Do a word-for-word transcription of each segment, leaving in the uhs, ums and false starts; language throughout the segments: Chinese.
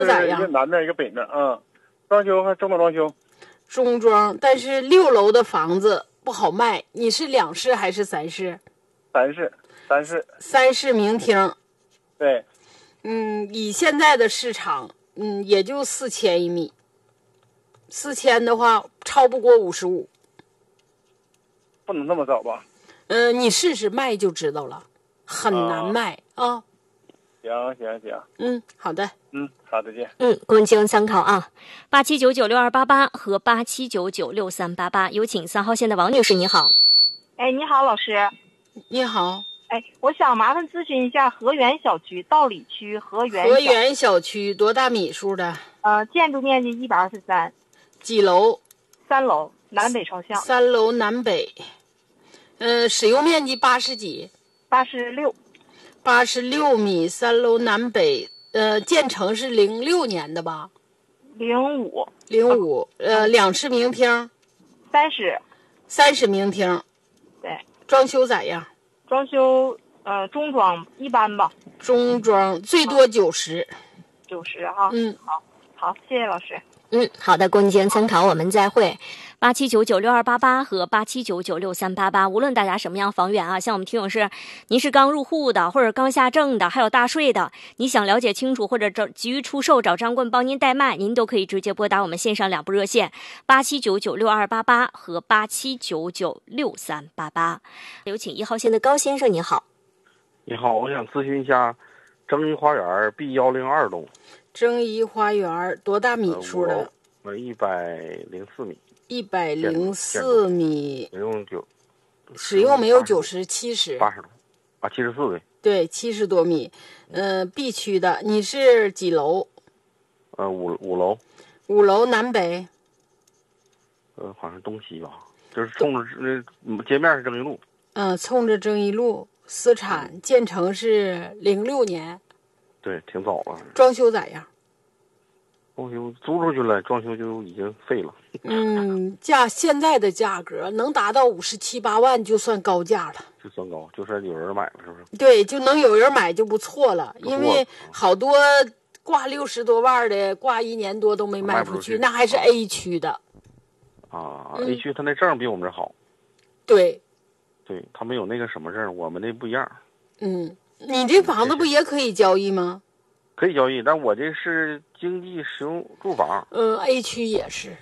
咋样？ 一个南面一个北面啊，装修还中等装修。 中装，但是六楼的房子不好卖。你是两室还是三室？ 三室，三室。 三室明厅。 对。 嗯，以现在的市场，嗯，也就四千一米。四千的话，超不过五十五。 不能那么早吧？ 嗯、呃，你试试卖就知道了，很难卖啊。啊行行行。 嗯，好的。 嗯，好，再见。 嗯，供经参考啊。八七九九六二八八和八七九九六三八八，有请三号线的王女士，你好。 哎，你好，老师。 你好。 哎，我想麻烦咨询一下和源小区道里区和源和源小区多大米数的？ 呃，建筑面积一百二十三。 几楼？ 三楼，南北朝向。 三楼南北。嗯、呃，使用面积八十几？ 八十六。 八十六米，三楼南北。呃，建成是零六年的吧？ 零五。 零五。呃，两室明厅。 三室。 三室明厅。 对。 装修咋样？ 装修呃中装一般吧。 中装最多九十。 九十哈。 嗯， 好，好，谢谢老师。 嗯，好的，供经参考，我们再会。八七九九六二八八和八七九九六三八八，无论大家什么样房源啊，像我们听友是，您是刚入户的，或者刚下证的，还有大税的，你想了解清楚或者找急于出售，找张棍帮您代卖，您都可以直接拨打我们线上两部热线八七九九六二八八和八七九九六三八八。有请一号线的高先生，你好。 你好，我想咨询一下征一花园 B 一零二栋。 征一花园多大米数的？ 呃，一百零四米。 一百零四米。 使用九。 使用没有九十，七十。 八十多。啊，七十四对。 对，七十多米。呃 ，B 区的，你是几楼？ 呃，五五楼。 五楼南北。 呃，好像东西吧，就是冲着呃街面是正义路。 嗯、呃，冲着正义路。私产，建成是零六年。 对，挺早了。 装修咋样？ 装修租出去了，装修就已经废了。 嗯，价现在的价格能达到五十七八万，就算高价了。 就算高，就算有人买了，是不是？ 对，就能有人买就不错了。 不错了， 因为好多挂六十多万的，挂一年多都没卖出去， 卖不出去那还是 A 区的。 啊、 嗯、 ，A 区他那证比我们这好。 对。 对，他没有那个什么证，我们那不一样。 嗯，你这房子不也可以交易吗？ 可以交易，但我这是经济实用住房。 嗯 ，A 区也是。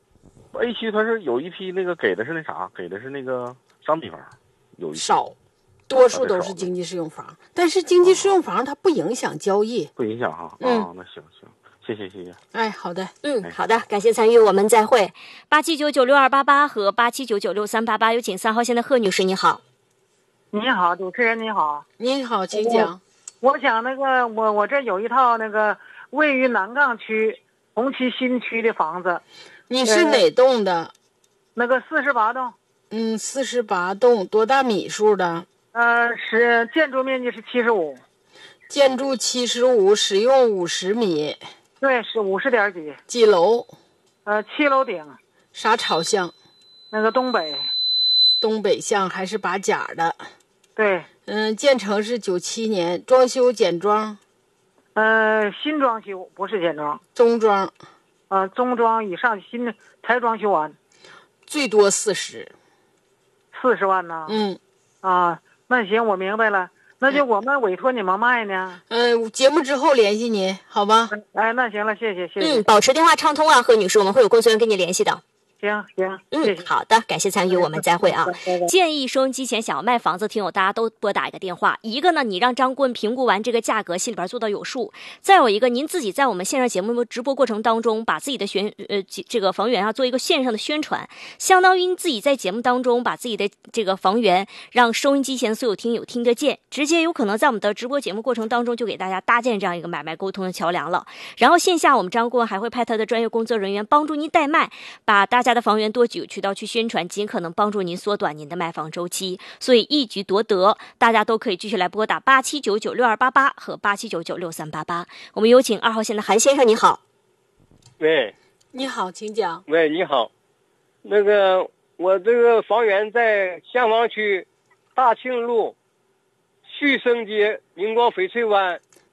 A 区它是有一批那个给的是那啥，给的是那个商品房，有一批少，多数都是经济适用房。啊、但是经济适用房它不影响交易。 不影响哈。 嗯、 啊，那行行，谢谢谢谢。 哎，好的。 嗯，好的，感谢参与，我们再会。八七九九六二八八和八七九九六三八八，有请三号线的贺女士，你好。 你好，主持人你好。 你好，请讲。 我想那个我我这有一套那个位于南岗区红旗新区的房子。 你是哪栋的？呃、 那个四十八栋。 嗯，四十八栋多大米数的？ 呃，是建筑面积是七十五。 建筑七十五，使用五十米。 对，是五十点几。 几楼？ 呃，七楼顶。 啥朝向？ 那个东北。 东北向还是把甲的？ 对。 嗯，建成是九七年，装修简装。 呃，新装修不是简装。 中装。 呃，中装以上新的才装修完。 最多四十。 四十万呢？ 嗯。 啊，那行，我明白了。那就我们委托你们卖呢。 嗯、呃，节目之后联系您，好吗？ 哎，那行了，谢谢谢谢。 嗯，保持电话畅通啊，贺女士，我们会有工作人员跟你联系的。 行行， 嗯，好的，感谢参与，我们再会啊。建议收音机前想要卖房子听友，大家都拨打一个电话。一个呢，你让张棍评估完这个价格，心里边做到有数；再有一个，您自己在我们线上节目直播过程当中，把自己的宣呃这个房源啊做一个线上的宣传，相当于您自己在节目当中把自己的这个房源让收音机前所有听友听得见，直接有可能在我们的直播节目过程当中就给大家搭建这样一个买卖沟通的桥梁了。然后线下我们张棍还会派他的专业工作人员帮助您代卖，把大家的房源多几个渠道去宣传，尽可能帮助您缩短您的卖房周期，所以一举夺得。大家都可以继续来拨打八七九九六二八八和八七九九六三八八。我们有请二号线的韩先生，你好。 喂， 你好，请讲。 喂，你好，那个我这个房源在香坊区大庆路旭升街明光翡翠湾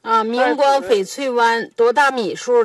啊，明光翡翠湾多大米数